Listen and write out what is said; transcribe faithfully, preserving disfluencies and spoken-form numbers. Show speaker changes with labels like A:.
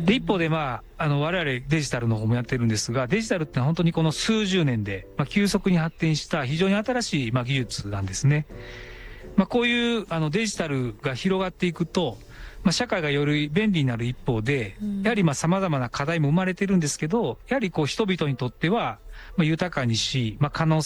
A: で、一方でまあ、あの、我々デジタルの方もやってるんですが、デジタルってのは本当にこの数十年で、まあ、急速に発展した非常に新しい、まあ、技術なんですね。まあ、こういう、あの、デジタルが広がっていくと、まあ、社会がより便利になる一方で、やはりまあ様々な課題も生まれてるんですけど、やはりこう人々にとっては、まあ、豊かにし、まあ、可能性